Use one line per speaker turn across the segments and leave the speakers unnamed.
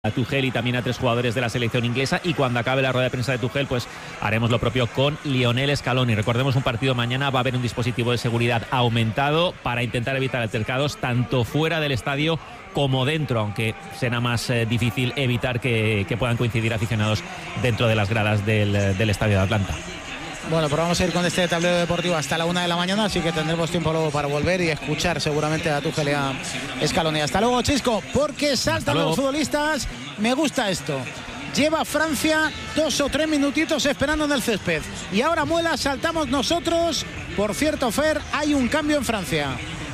a Tuchel y también a 3 jugadores de la selección inglesa, y cuando acabe la rueda de prensa de Tuchel pues haremos lo propio con Lionel Scaloni. Recordemos, un partido mañana, va a haber un dispositivo de seguridad aumentado para intentar evitar altercados tanto fuera del estadio como dentro, aunque será más difícil evitar que puedan coincidir aficionados dentro de las gradas del estadio de Atlanta.
Bueno, pues vamos a ir con este tablero deportivo hasta la 1 de la mañana, así que tendremos tiempo luego para volver y escuchar seguramente a Tuchel y a Scaloni. Hasta luego, Chisco, porque saltan los futbolistas. Me gusta esto. Lleva Francia 2 o 3 minutitos esperando en el césped. Y ahora Muela, saltamos nosotros. Por cierto, Fer, hay un cambio en Francia.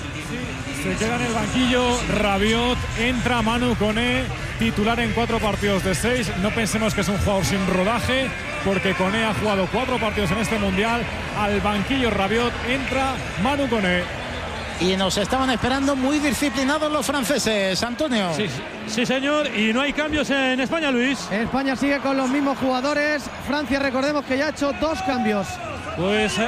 Se queda en el banquillo Rabiot, entra Manu Koné, titular en 4 partidos de 6. No pensemos que es un jugador sin rodaje, porque Koné ha jugado 4 partidos en este Mundial. Al banquillo Rabiot, entra Manu Koné.
Y nos estaban esperando muy disciplinados los franceses, Antonio.
Sí, señor, y no hay cambios en España, Luis.
España sigue con los mismos jugadores. Francia, recordemos que ya ha hecho 2 cambios.
Pues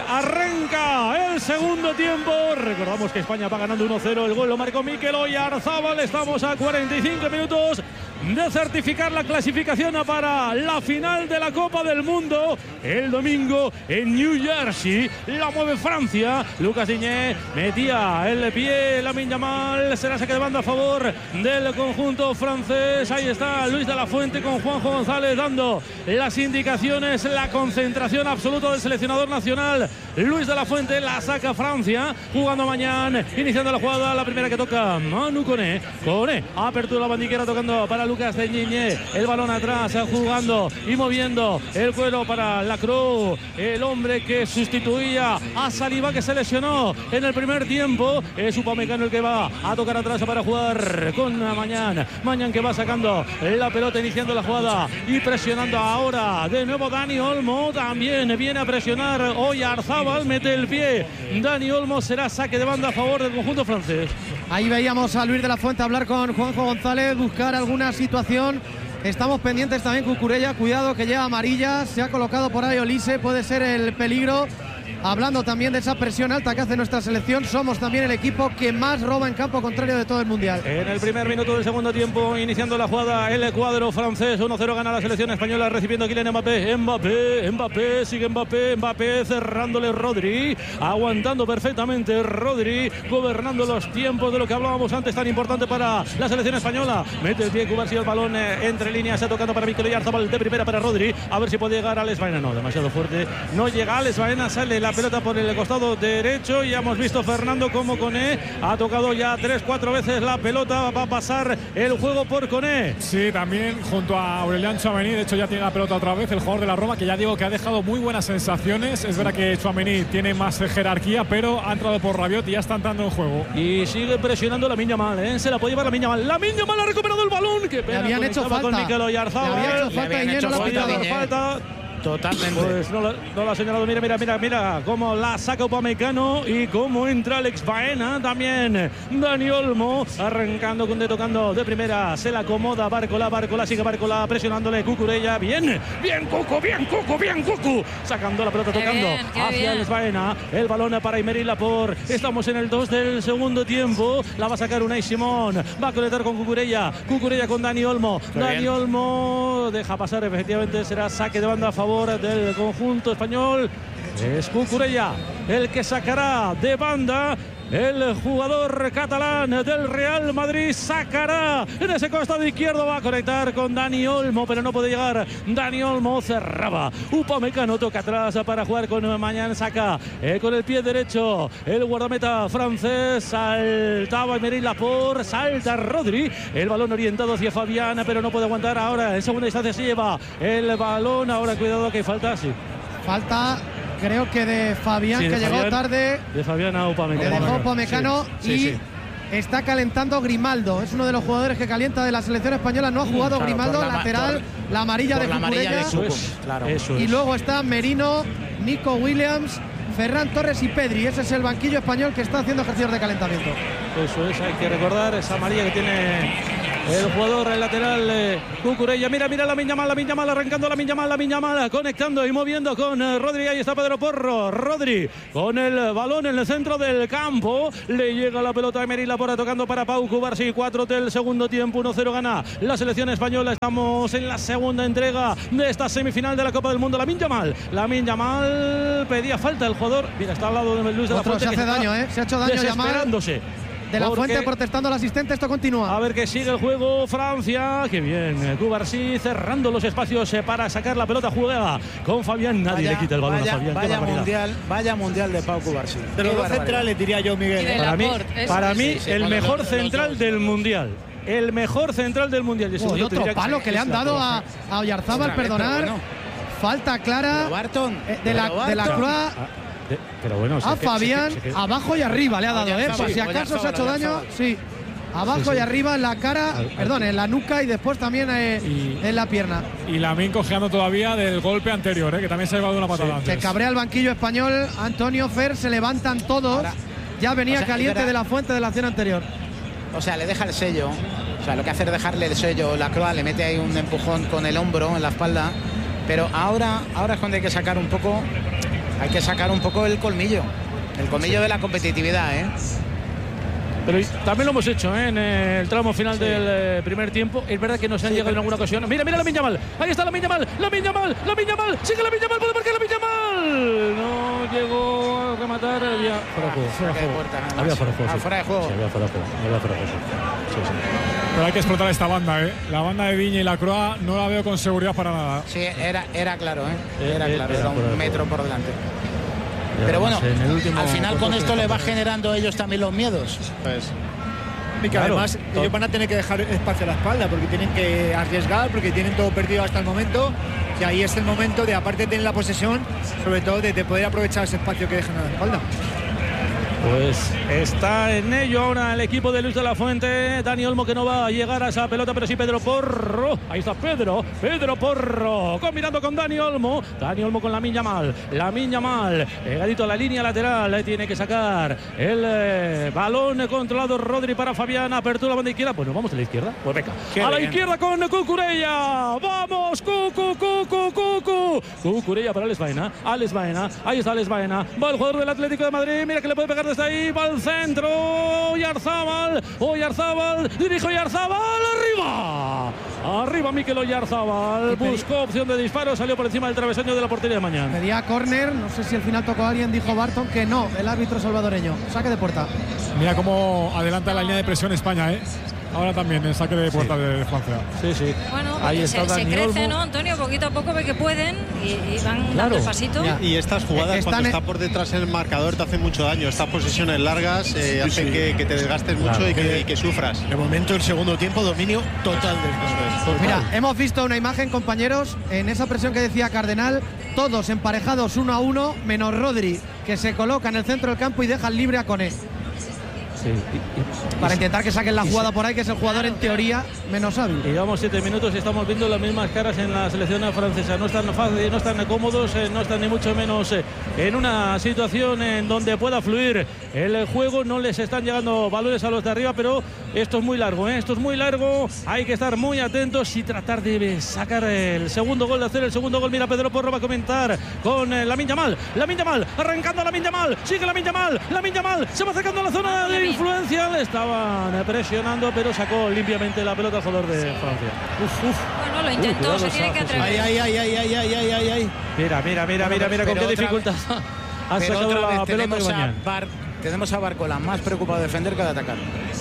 arranca el segundo tiempo. Recordamos que España va ganando 1-0. El gol lo marcó Mikel Oyarzabal. Estamos a 45 minutos de certificar la clasificación para la final de la Copa del Mundo el domingo en New Jersey. La mueve Francia. Lucas Digne metía el pie. Lamine Yamal, será saque de banda a favor del conjunto francés. Ahí está Luis de la Fuente con Juanjo González dando las indicaciones, la concentración absoluta del seleccionador nacional. Luis de la Fuente, la saca Francia, jugando mañana, iniciando la jugada, la primera que toca Manu Koné. Koné, apertura la bandiquera tocando para Lucas Digne, el balón atrás, jugando y moviendo el cuero para Lacroix, el hombre que sustituía a Saliba, que se lesionó en el primer tiempo. Es Upamecano el que va a tocar atrás para jugar con Mañán. Mañán que va sacando la pelota, iniciando la jugada y presionando ahora de nuevo Dani Olmo. También viene a presionar Oyarzabal, mete el pie Dani Olmo, será saque de banda a favor del conjunto francés.
Ahí veíamos a Luis de la Fuente hablar con Juanjo González, buscar alguna situación. Estamos pendientes también con Cucurella, cuidado que lleva amarilla, se ha colocado por ahí Olise, puede ser el peligro. Hablando también de esa presión alta que hace nuestra selección, somos también el equipo que más roba en campo contrario de todo el Mundial.
En el primer minuto del segundo tiempo, iniciando la jugada, el cuadro francés, 1-0 gana la selección española, recibiendo a Kylian Mbappé. Mbappé, sigue Mbappé, cerrándole Rodri, aguantando perfectamente Rodri, gobernando los tiempos de lo que hablábamos antes, tan importante para la selección española. Mete el pie Cubarsí, el balón entre líneas, tocando para Mikel Oyarzabal, de primera para Rodri, a ver si puede llegar a Alex Baena. No, demasiado fuerte, no llega Alex Baena, sale la pelota por el costado derecho y ya hemos visto Fernando como Koné ha tocado ya 3-4 veces la pelota. Va a pasar el juego por Koné.
Sí, también junto a Aurelian Tchouaméni, de hecho ya tiene la pelota otra vez el jugador de la Roma, que ya digo que ha dejado muy buenas sensaciones. Es verdad que Tchouaméni tiene más jerarquía, pero ha entrado por Rabiot y ya está entrando en juego.
Y sigue presionando Lamine Yamal, se la puede llevar Lamine Yamal. Lamine Yamal ha recuperado el balón. Qué pena,
le habían hecho falta.
Con Mikel Oyarzabal.
Le habían hecho
falta.
Totalmente.
Pues no lo ha señalado. Mira cómo la saca Upamecano y cómo entra Alex Baena. También Dani Olmo arrancando tocando de primera. Se la acomoda Barcola, sigue Barcola presionándole Cucurella. Bien Cucu. Sacando la pelota, tocando hacia Alex Baena. El balón para Aymeric Laporte. Estamos en el 2 del segundo tiempo. La va a sacar Unai Simón. Va a conectar con Cucurella con Dani Olmo. Dani Olmo deja pasar, efectivamente será saque de banda a favor del conjunto español. Es Cucurella el que sacará de banda. El jugador catalán del Real Madrid sacará en ese costado izquierdo, va a conectar con Dani Olmo, pero no puede llegar. Dani Olmo cerraba. Upamecano toca atrás para jugar con Mañán, saca con el pie derecho el guardameta francés. Saltaba Aymeric Laporte, salta Rodri, el balón orientado hacia Fabián, pero no puede aguantar. Ahora en segunda instancia se lleva el balón. Ahora cuidado que hay falta, sí.
Falta, creo que de Fabián, que llegó tarde.
De Fabián a Upamecano.
Le dejó Upamecano y está calentando Grimaldo. Es uno de los jugadores que calienta de la selección española. No ha jugado Grimaldo, lateral, la amarilla de Cucurella. Y luego está Merino, Nico Williams, Ferran Torres y Pedri. Ese es el banquillo español que está haciendo ejercicios de calentamiento.
Eso es, hay que recordar esa amarilla que tiene el jugador lateral Cucurella. Mira Lamine Yamal arrancando, Lamine Yamal conectando y moviendo con Rodri. Ahí está Pedro Porro. Rodri con el balón en el centro del campo. Le llega la pelota a Emery Laporta tocando para Pau Cubarsí. 4 del segundo tiempo, 1-0 gana la selección española. Estamos en la segunda entrega de esta semifinal de la Copa del Mundo. Lamine Yamal pedía falta el jugador. Mira, está al lado de Luis de la Fuente.
Se hace daño, se ha hecho daño Yamal. De la Fuente protestando al asistente, esto continúa.
A ver que sigue el juego Francia. Qué bien, Cubarsí cerrando los espacios para sacar la pelota. Juega con Fabián. Nadie le quita el balón a Fabián.
Vaya mundial de Pau Cubarsí.
De los dos centrales, diría yo, Miguel.
Para mí el mejor central del mundial. El mejor central del mundial.
Y otro palo que le han dado a Oyarzábal, perdonar. Falta clara de la Croix.
Pero bueno,
a Fabián, abajo y arriba le ha dado, por si acaso se ha hecho daño, sí. Abajo y arriba en la cara, en la nuca y después también en la pierna.
Y Lamine cojeando todavía del golpe anterior, que también se ha llevado una patada antes.
Se cabrea el banquillo español, Antonio Fer, se levantan todos. Ahora, ya venía caliente de la Fuente de la acción anterior.
O sea, le deja el sello. O sea, lo que hace es dejarle el sello. La Croix le mete ahí un empujón con el hombro en la espalda. Pero ahora es cuando hay que sacar un poco. Hay que sacar un poco el colmillo de la competitividad,
Pero también lo hemos hecho en el tramo final del primer tiempo. Es verdad que nos han llegado en alguna ocasión. Mira Lamine Yamal. Ahí está Lamine Yamal. Sigue Lamine Yamal. Puede marcar Lamine Yamal. No llegó a rematar. Había
fuera de juego.
Pero hay que explotar esta banda, La banda de Viña y la Croix no la veo con seguridad para nada.
Sí, era claro, Era un metro por delante. Pero bueno, al final con esto le va generando a ellos también los miedos.
Pues. Y que además ellos van a tener que dejar espacio a la espalda porque tienen que arriesgar, porque tienen todo perdido hasta el momento. Y ahí es el momento de, aparte de tener la posesión, sobre todo de poder aprovechar ese espacio que dejan a la espalda.
Pues está en ello ahora el equipo de Luis de la Fuente. Dani Olmo, que no va a llegar a esa pelota, pero sí Pedro Porro. Ahí está Pedro Porro combinando con Dani Olmo con Lamine Yamal, pegadito a la línea lateral. Tiene que sacar el balón controlado Rodri para Fabián. Apertura a la banda izquierda. Pues nos vamos a la izquierda. Pues venga, a la izquierda con Cucurella. Vamos, Cucurella para Alex Baena. Ahí está Alex Baena. Va el jugador del Atlético de Madrid. Mira que le puede pegar desde ahí. Va al centro. Oyarzábal. Dirige Oyarzábal. Arriba Mikel Oyarzábal. Buscó opción de disparo. Salió por encima del travesaño de la portería de Mañán.
Pedía córner. No sé si al final tocó a alguien. Dijo Barton que no. El árbitro salvadoreño. Saque de puerta.
Mira cómo adelanta la línea de presión España, Ahora también el saque de puerta de Francia.
Sí.
Bueno, ahí se crece, ¿no, Antonio? Poquito a poco ve que pueden y van dando el pasito.
Y estas jugadas, cuando está por detrás en el marcador, te hacen mucho daño. Estas posiciones largas hacen que te desgastes mucho y que sufras.
De momento, el segundo tiempo, dominio total del campo.
Pues mira, hemos visto una imagen, compañeros, en esa presión que decía Cardenal, todos emparejados 1-1, menos Rodri, que se coloca en el centro del campo y deja libre a Koné.
Sí.
Para intentar que saquen la jugada por ahí, que es el jugador en teoría menos hábil.
Llevamos 7 minutos y estamos viendo las mismas caras en la selección francesa. No están fáciles, no están cómodos, no están ni mucho menos en una situación en donde pueda fluir el juego. No les están llegando balones a los de arriba, pero esto es muy largo, Esto es muy largo. Hay que estar muy atentos y tratar de sacar el segundo gol, de hacer el segundo gol. Mira, Pedro Porro va a comentar con Lamine Yamal, arrancando Lamine Yamal, sigue Lamine Yamal, se va acercando a la zona de influencia. Le estaban presionando, pero sacó limpiamente la pelota al jugador de Francia.
Bueno, lo intentó, se tiene que atrever.
Ay.
Mira con qué dificultad ha sacado la pelota de Mañán.
Tenemos a Barcola más preocupado de defender que de atacar.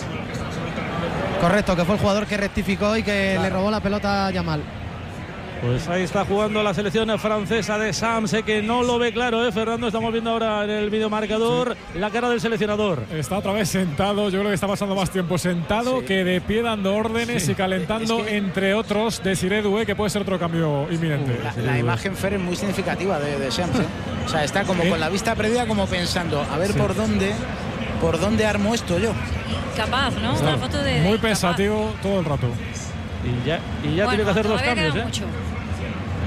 Correcto, que fue el jugador que rectificó y que le robó la pelota a Yamal.
Pues ahí está jugando la selección francesa de Sam. Sé que no lo ve claro, Fernando. Estamos viendo ahora en el videomarcador la cara del seleccionador.
Está otra vez sentado. Yo creo que está pasando más tiempo sentado que de pie, dando órdenes y calentando, entre otros, Desiré Doué, que puede ser otro cambio inminente.
La imagen, Fer, es muy significativa de Sam. O sea, está como con la vista perdida, como pensando, a ver por dónde armo esto yo.
Capaz, ¿no? Una foto de
muy pensativo todo el rato.
Y ya tiene que hacer dos cambios,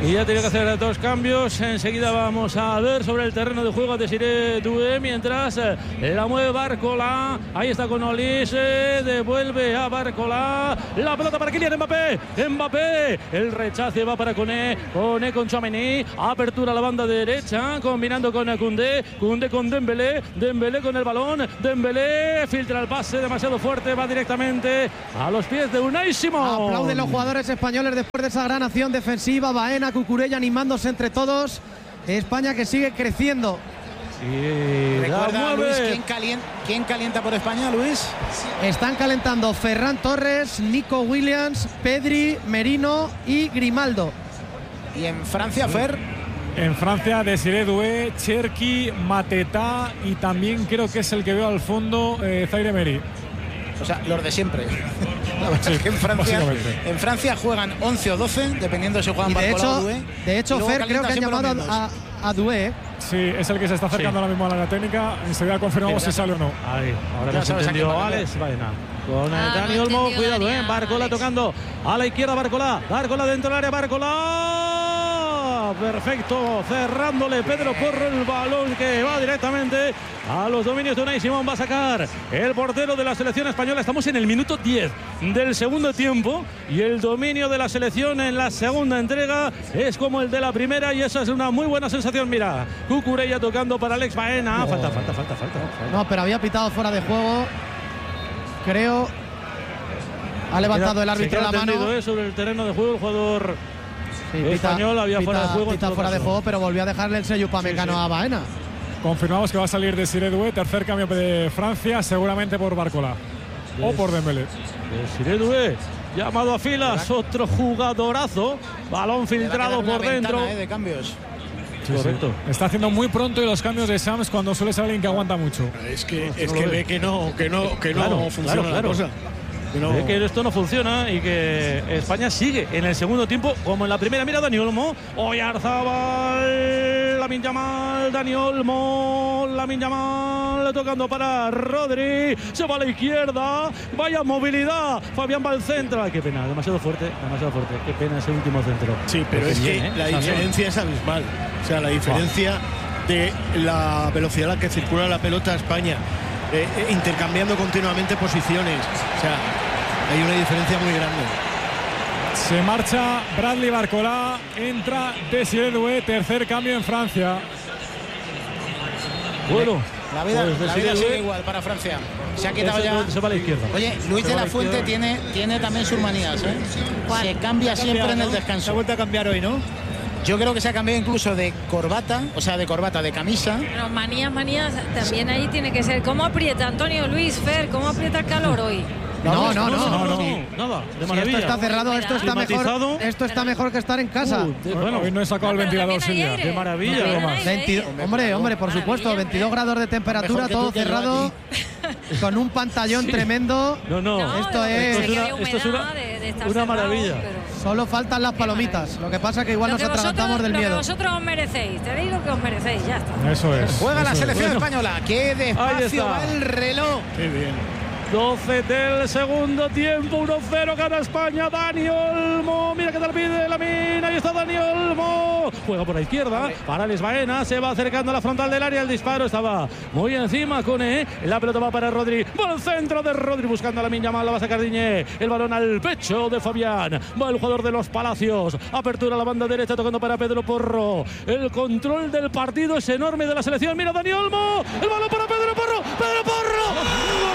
Y ya tiene que hacer 2 cambios. Enseguida vamos a ver sobre el terreno de juego de Desiré Doué. Mientras la mueve Barcola. Ahí está con Olise. Devuelve a Barcola. La pelota para Kylian Mbappé. Mbappé. El rechace va para Koné. Koné con Tchouaméni. Apertura a la banda derecha. Combinando con Koundé. Koundé con Dembélé. Dembélé con el balón. Dembélé filtra el pase demasiado fuerte. Va directamente a los pies de Unai Simón.
Aplauden los jugadores españoles después de esa gran acción defensiva. Baena, Cucurella animándose entre todos. España que sigue creciendo.
Recuerda, Luis, ¿quién calienta por España, Luis?
Están calentando Ferran Torres, Nico Williams, Pedri, Merino y Grimaldo.
¿Y en Francia, Fer?
En Francia, Desiré Doué, Cherki, Mateta y también creo que es el que veo al fondo, Zaire Emery.
O sea, los de siempre. La verdad es que en Francia juegan 11 o 12, dependiendo si juegan Barcola o Doué.
De hecho, Fer, creo que han llamado a Doué.
Sí, es el que se está acercando ahora mismo a la técnica. Enseguida confirmamos si sale o no.
Ahí, ahora ya se entendió Alex Baena. Con Dani Olmo, cuidado, Barcola tocando a la izquierda, Barcola dentro del área, Barcola. Perfecto, cerrándole Pedro Porro el balón que va directamente a los dominios de Unai Simón. Va a sacar el portero de la selección española. Estamos en el minuto 10 del segundo tiempo y el dominio de la selección en la segunda entrega es como el de la primera y esa es una muy buena sensación. Mira, Cucurella tocando para Alex Baena. Falta.
No, pero había pitado fuera de juego. Creo. Ha levantado el árbitro la mano.
Sobre el terreno de juego el jugador español había fuera de juego.
Pita fuera de juego, pero volvió a dejarle el sello Upamecano a Baena.
Confirmamos que va a salir Desiré Doué, tercer cambio de Francia, seguramente por Barcola o por Dembélé.
Desiré Doué, llamado a filas, otro jugadorazo, balón filtrado por dentro.
De cambios.
Sí, correcto. Sí. Está haciendo muy pronto y los cambios de Sams cuando suele ser alguien que aguanta mucho.
Es que ve que no funciona la cosa.
Ve que esto no funciona y que España sigue en el segundo tiempo como en la primera. Mira Dani Olmo, Oyarzabal, Lamine Yamal, Dani Olmo, Lamine Yamal tocando para Rodri, se va a la izquierda, vaya movilidad, Fabián va al centro. Ay, qué pena, demasiado fuerte, qué pena ese último centro.
Sí, pero es que la diferencia es abismal, o sea, la diferencia de la velocidad a la que circula la pelota a España. Intercambiando continuamente posiciones, o sea, hay una diferencia muy grande.
Se marcha Bradley Barcola, entra Desiré Doué, tercer cambio en Francia.
Bueno, la vida sigue igual para Francia. Se ha quitado ya.
Se va a la izquierda.
Oye, Luis de la Fuente tiene también sus manías, ¿eh? Se cambia siempre en el descanso.
Se ha vuelto a cambiar hoy, ¿no?
Yo creo que se ha cambiado incluso de corbata, de camisa.
Pero manías, también ahí tiene que ser. ¿Cómo aprieta Antonio, Luis, Fer? ¿Cómo aprieta el calor hoy?
No.
Nada, de maravilla.
Esto está cerrado, esto está mejor que estar en casa.
Bueno, hoy no he sacado el ventilador, Silvia.
De maravilla.
Hombre, por supuesto, 22 grados de temperatura, todo cerrado, con un pantallón tremendo.
No,
esto es
una maravilla.
Solo faltan las palomitas. Lo que pasa es que igual nos atragantamos del miedo.
Lo que vosotros os merecéis, tenéis lo que os merecéis, ya está.
Eso es.
Juega la selección española. Qué despacio va el reloj.
Qué bien.
12 del segundo tiempo, 1-0 gana España. Dani Olmo, mira que tal pide Lamine, ahí está Dani Olmo, juega por la izquierda para Alex Baena, se va acercando a la frontal del área, el disparo estaba muy encima, Koné, la pelota va para Rodri, va al centro de Rodri buscando a Lamine Yamal, la va a sacar Diñé, el balón al pecho de Fabián, va el jugador de los Palacios, apertura a la banda derecha tocando para Pedro Porro, el control del partido es enorme de la selección, mira Dani Olmo, el balón para Pedro Porro,